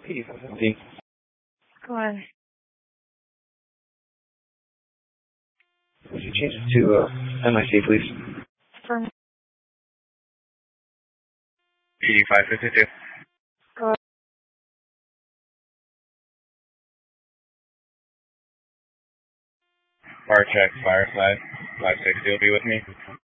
PD517. Go ahead. Would you change it to MIC, please? From PD552. go ahead. Fire check, Fireside. 560 will be with me.